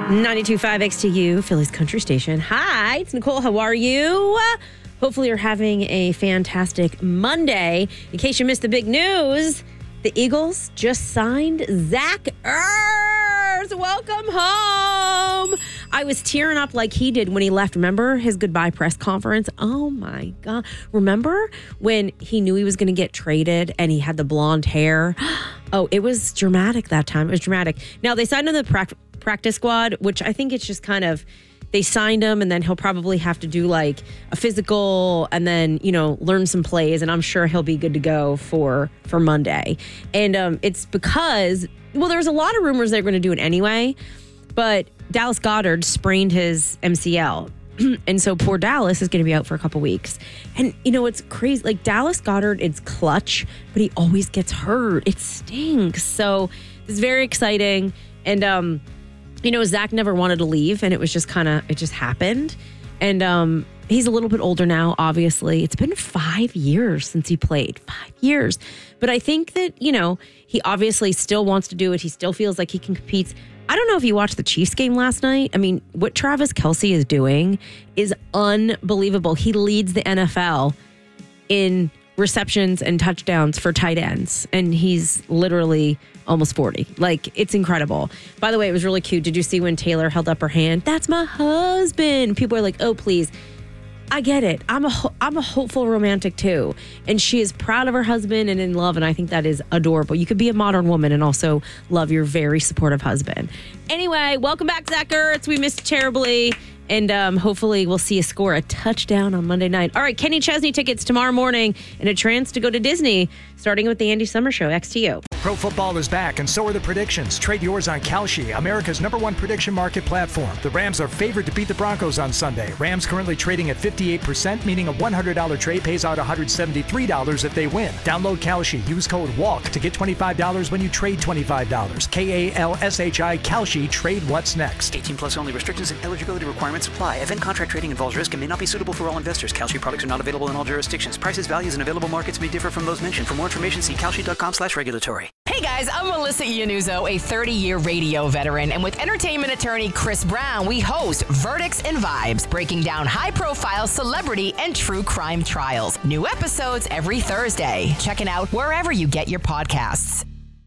92.5 XTU, Philly's country station. Hi, it's Nicole. How are you? Hopefully you're having a fantastic Monday. In case you missed the big news, the Eagles just signed Zach Ertz. Welcome home. I was tearing up like he did when he left. Remember his goodbye press conference? Oh, my God. Remember when he knew he was going to get traded and he had the blonde hair? Oh, it was dramatic that time. It was dramatic. Now, they signed him to the practice squad, which I think it's just kind of, they signed him and then he'll probably have to do like a physical and then, learn some plays. And I'm sure he'll be good to go for Monday. And it's because, well, there's a lot of rumors they're going to do it anyway, but Dallas Goedert sprained his MCL. And so poor Dallas is going to be out for a couple weeks. And, it's crazy. Like, Dallas Goedert, it's clutch, but he always gets hurt. It stinks. So it's very exciting. And, Zach never wanted to leave, and it was just it just happened. And he's a little bit older now, obviously. It's been 5 years since he played. 5 years. But I think that, he obviously still wants to do it. He still feels like he can compete. I don't know if you watched the Chiefs game last night. I mean, what Travis Kelce is doing is unbelievable. He leads the NFL in receptions and touchdowns for tight ends, and he's literally almost 40. Like, it's incredible. By the way, it was really cute. Did you see when Taylor held up her hand? That's my husband. People are like, oh, please. I get it. I'm a hopeful romantic too. And she is proud of her husband and in love. And I think that is adorable. You could be a modern woman and also love your very supportive husband. Anyway, welcome back, Zach Ertz. We missed you terribly. And hopefully we'll see you score a touchdown on Monday night. All right, Kenny Chesney tickets tomorrow morning and a chance to go to Disney, starting with the Andy Summer Show, XTU. Pro football is back, and so are the predictions. Trade yours on Kalshi, America's #1 prediction market platform. The Rams are favored to beat the Broncos on Sunday. Rams currently trading at 58%, meaning a $100 trade pays out $173 if they win. Download Kalshi. Use code WALK to get $25 when you trade $25. KALSHI, Kalshi. Trade what's next. 18 plus only. Restrictions and eligibility requirements apply. Event contract trading involves risk and may not be suitable for all investors. Kalshi products are not available in all jurisdictions. Prices, values, and available markets may differ from those mentioned. For more information, see kalshi.com/regulatory. Hey guys, I'm Melissa Iannuzzo, a 30-year radio veteran, and with entertainment attorney Chris Brown, we host Verdicts and Vibes, breaking down high-profile celebrity and true crime trials. New episodes every Thursday. Check it out wherever you get your podcasts.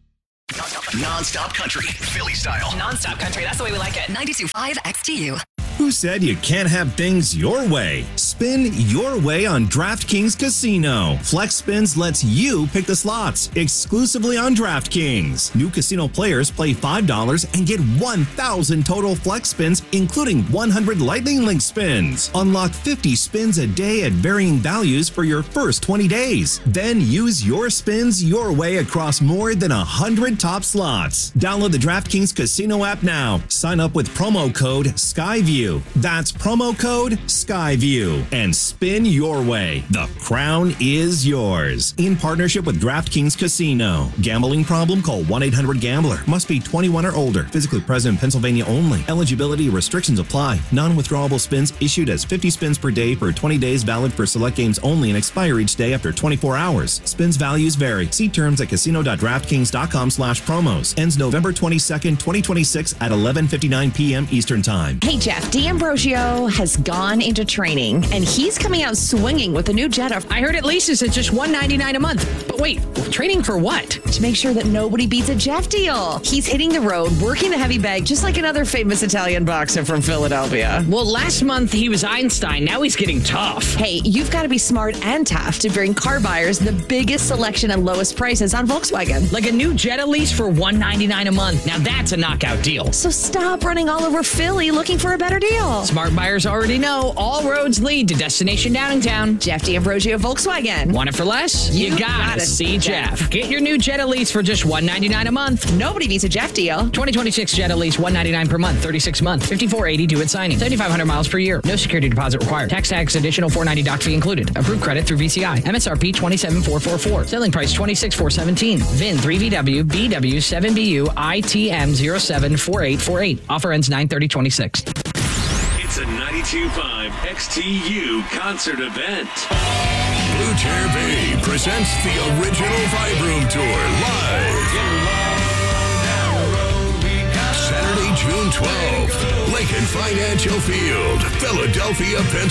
Non-stop country, Philly style. Non-stop country, that's the way we like it. 92.5 XTU. Who said you can't have things your way? Spin your way on DraftKings Casino. Flex Spins lets you pick the slots exclusively on DraftKings. New casino players play $5 and get 1,000 total Flex Spins, including 100 Lightning Link spins. Unlock 50 spins a day at varying values for your first 20 days. Then use your spins your way across more than 100 top slots. Download the DraftKings Casino app now. Sign up with promo code SKYVIEW. That's promo code SKYVIEW and spin your way. The crown is yours. In partnership with DraftKings Casino. Gambling problem? Call 1-800-GAMBLER. Must be 21 or older. Physically present in Pennsylvania only. Eligibility restrictions apply. Non-withdrawable spins issued as 50 spins per day for 20 days, valid for select games only and expire each day after 24 hours. Spins values vary. See terms at casino.draftkings.com/promos. Ends November 22nd, 2026 at 11:59 p.m. Eastern Time. Hey, Jeff, D'Ambrosio has gone into training, and he's coming out swinging with a new Jetta. I heard it leases at just $199 a month. But wait, training for what? To make sure that nobody beats a Jeff deal. He's hitting the road, working the heavy bag, just like another famous Italian boxer from Philadelphia. Well, last month he was Einstein. Now he's getting tough. Hey, you've got to be smart and tough to bring car buyers the biggest selection and lowest prices on Volkswagen. Like a new Jetta lease for $199 a month. Now that's a knockout deal. So stop running all over Philly looking for a better deal. Smart buyers already know all roads lead to Destination Downingtown. Jeff D'Ambrosio, Volkswagen. Want it for less? You gotta see Jeff. Get your new Jetta lease for just $199 a month. Nobody beats a Jeff deal. 2026 Jetta lease, $199 per month, 36 months, $54.80 due at signing, 7,500 miles per year. No security deposit required. Tax additional $490 doc fee included. Approved credit through VCI. MSRP $27,444. Selling price $26,417. VIN 3VW BW7BU ITM 074848. Offer ends 9/30/26. It's a 92.5 XTU concert event. Blue Chair Bay presents the original Vibe Room Tour live. Saturday, June 12th. Lincoln Financial Field, Philadelphia, Pennsylvania.